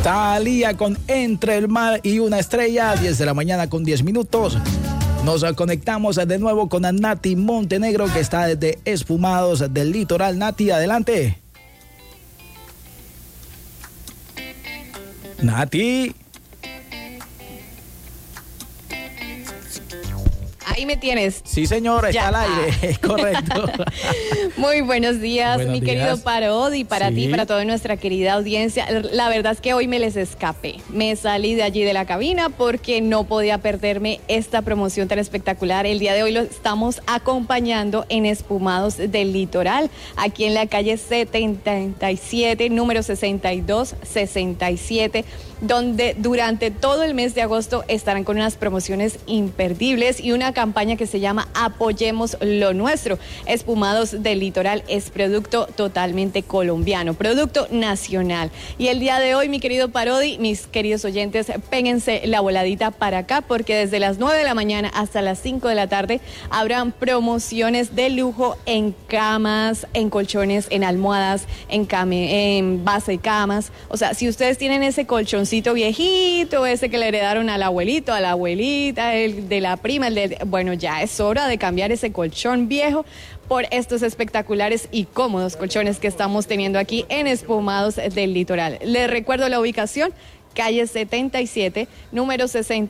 Thalía con Entre el Mar y una Estrella, 10 de la mañana con 10 minutos. Nos conectamos de nuevo con Nati Montenegro, que está desde Espumados del Litoral. Nati, adelante. Nati. Ahí me tienes. Sí, señora, está al aire, correcto. Muy buenos días, Buenos querido días. Parodi, para Sí. ti, para toda nuestra querida audiencia. La verdad es que hoy me les escapé. Me salí de allí de la cabina porque no podía perderme esta promoción tan espectacular. El día de hoy lo estamos acompañando en Espumados del Litoral, aquí en la calle 77, número 6267, donde durante todo el mes de agosto estarán con unas promociones imperdibles y una campaña que se llama Apoyemos lo Nuestro. Espumados del Litoral es producto totalmente colombiano, producto nacional. Y el día de hoy, mi querido Parodi, mis queridos oyentes, péguense la voladita para acá, porque desde las 9 de la mañana hasta las 5 de la tarde habrán promociones de lujo en camas, en colchones, en almohadas, en base de camas. O sea, si ustedes tienen ese colchoncito viejito, ese que le heredaron al abuelito, a la abuelita, el de la prima, bueno, ya es hora de cambiar ese colchón viejo por estos espectaculares y cómodos colchones que estamos teniendo aquí en Espumados del Litoral. Les recuerdo la ubicación: calle 77, número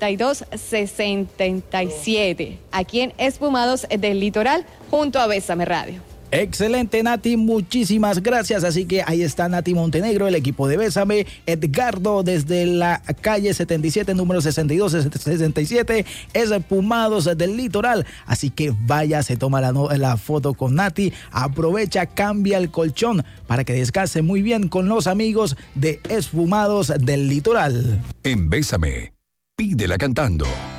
6267, aquí en Espumados del Litoral, junto a Bésame Radio. Excelente, Nati, muchísimas gracias. Así que ahí está Nati Montenegro, el equipo de Bésame, Edgardo desde la calle 77, número 6267, Espumados del Litoral. Así que vaya, se toma la foto con Nati, aprovecha, cambia el colchón para que descanse muy bien con los amigos de Espumados del Litoral. En Bésame, pídela cantando.